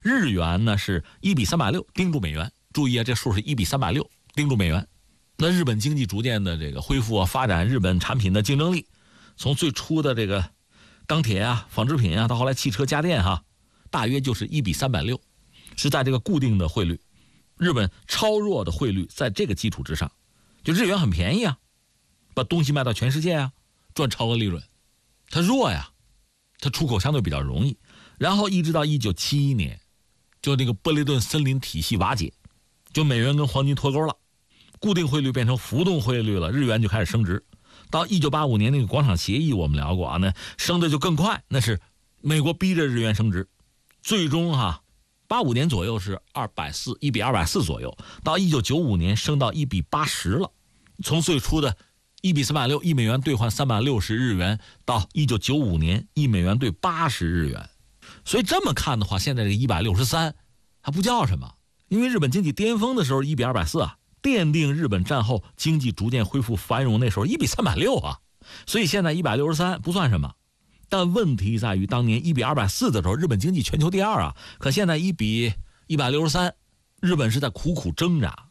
日元呢是1比360盯住美元，注意啊，这数是1比360盯住美元。那日本经济逐渐的这个恢复啊，发展日本产品的竞争力，从最初的这个钢铁啊、纺织品啊，到后来汽车、家电哈，大约就是1比360，是在这个固定的汇率，日本超弱的汇率，在这个基础之上，就日元很便宜啊，把东西卖到全世界啊，赚超额利润。它弱呀，它出口相对比较容易。然后一直到1971年，就那个波利顿森林体系瓦解，就美元跟黄金脱钩了，固定汇率变成浮动汇率了，日元就开始升值。到1985年那个广场协议我们聊过啊，那升的就更快，那是美国逼着日元升值，最终85年左右是240，1比240左右，到1995年升到1比80了，从最初的1比360，一美元兑换360日元，到1995年1美元兑80日元。所以这么看的话，现在这个163还不叫什么，因为日本经济巅峰的时候1比240啊，奠定日本战后经济逐渐恢复繁荣那时候1比360啊，所以现在163不算什么。但问题在于当年1比240的时候，日本经济全球第2啊，可现在1比163，日本是在苦苦挣扎。